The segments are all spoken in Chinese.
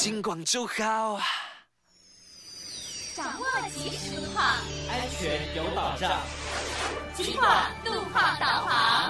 金广就好。 掌握即时路况， 安全有保障。 金广路况导航。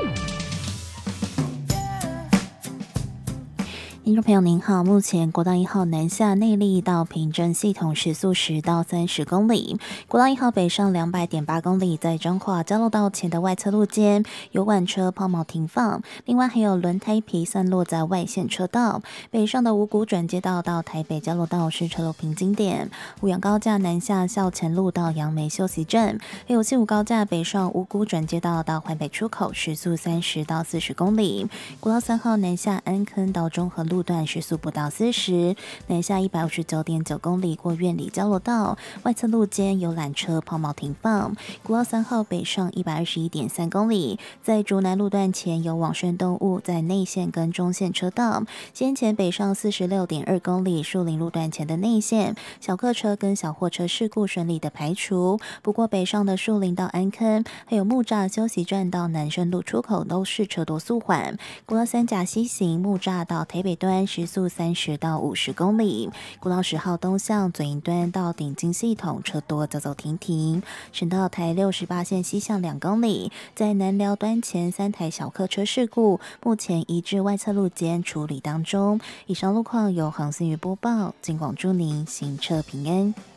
听众朋友您好，目前国道1号南下内壢到平镇系统时速10到30公里，国道1号北上200.8公里，在彰化交流道前的外侧路肩有晚车抛锚停放，另外还有轮胎皮散落在外线车道。北上的五股转接道到台北交流道是车流平经点，五羊高架南下校前路到杨梅休息站，还有西武高架北上五股转接道到环北出口时速30到40公里，国道3号南下安坑到中和路段时速不到40，南下159.9公里过苑里交流道，外侧路肩有缆车抛锚停放。国道3号北上121.3公里，在竹南路段前有往生动物在内线跟中线车道，先前北上46.2公里树林路段前的内线小客车跟小货车事故顺利的排除，不过北上的树林到安坑还有木栅休息站到南深路出口都是车多速缓。国道3甲西行木栅到台北端时速30到50公里，国道10号东向左营端到顶金系统车多走走停停，省道台68线西向2公里，在南寮端前3台小客车事故，目前移至外侧路肩处理当中。以上路况由黄思瑜播报，金广祝您行车平安。